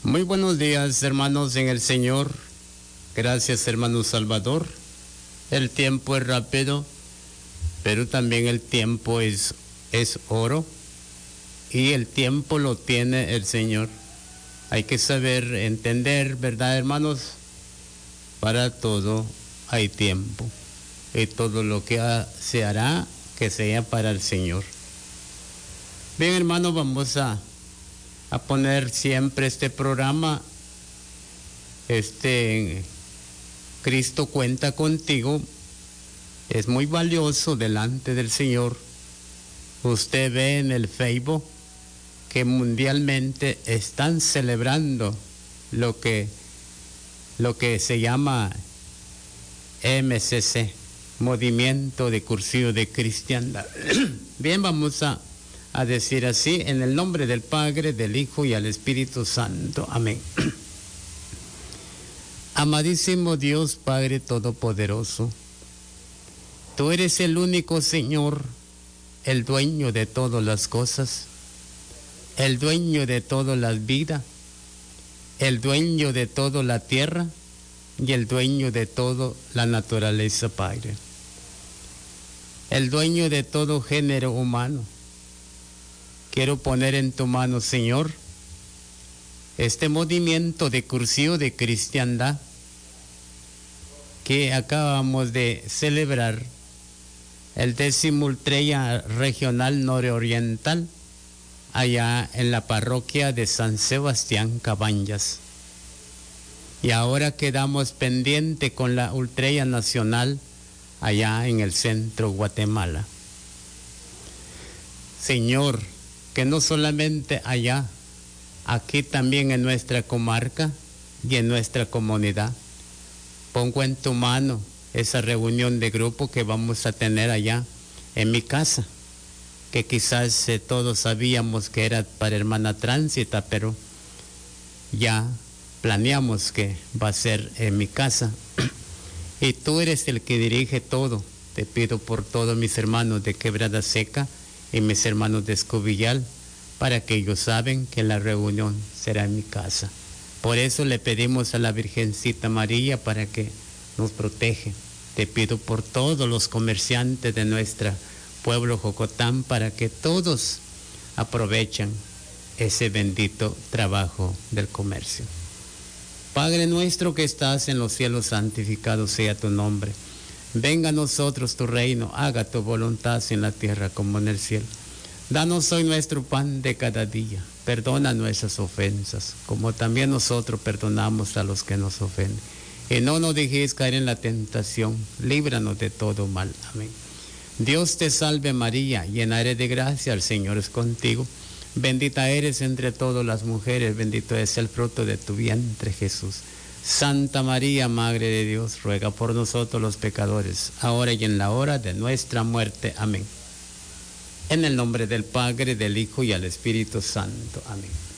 Muy buenos días, hermanos en el Señor. Gracias, hermano Salvador. El tiempo es rápido, pero también el tiempo es oro, y el tiempo lo tiene el Señor. Hay que saber entender, ¿verdad, hermanos? Para todo hay tiempo, y todo lo que se hará, que sea para el Señor. Bien, hermanos, vamos a poner siempre este programa, Cristo cuenta contigo. Es muy valioso delante del Señor. Usted ve en el Facebook que mundialmente están celebrando lo que se llama MCC, Movimiento de Cursillo de Cristiandad. Bien, vamos a decir así, en el nombre del Padre, del Hijo y al Espíritu Santo. Amén. Amadísimo Dios, Padre Todopoderoso, tú eres el único Señor, el dueño de todas las cosas, el dueño de todas las vidas, el dueño de toda la tierra y el dueño de toda la naturaleza, Padre. El dueño de todo género humano. Quiero poner en tu mano, Señor, este movimiento de cursillo de cristiandad que acabamos de celebrar, el 10º Ultrella Regional Nororiental, allá en la parroquia de San Sebastián Cabañas. Y ahora quedamos pendiente con la Ultrella Nacional allá en el centro Guatemala. Señor, que no solamente allá, aquí también en nuestra comarca y en nuestra comunidad. Pongo en tu mano esa reunión de grupo que vamos a tener allá en mi casa, que quizás todos sabíamos que era para hermana Tránsita, pero ya planeamos que va a ser en mi casa. Y tú eres el que dirige todo. Te pido por todos mis hermanos de Quebrada Seca y mis hermanos de Escobillal, para que ellos saben que la reunión será en mi casa. Por eso le pedimos a la Virgencita María para que nos proteja. Te pido por todos los comerciantes de nuestro pueblo Jocotán, para que todos aprovechen ese bendito trabajo del comercio. Padre nuestro que estás en los cielos, santificado sea tu nombre. Venga a nosotros tu reino, haga tu voluntad en la tierra como en el cielo. Danos hoy nuestro pan de cada día. Perdona nuestras ofensas, como también nosotros perdonamos a los que nos ofenden. Y no nos dejes caer en la tentación. Líbranos de todo mal. Amén. Dios te salve María, llena eres de gracia, el Señor es contigo. Bendita eres entre todas las mujeres, bendito es el fruto de tu vientre, Jesús. Santa María, Madre de Dios, ruega por nosotros los pecadores, ahora y en la hora de nuestra muerte. Amén. En el nombre del Padre, del Hijo y al Espíritu Santo. Amén.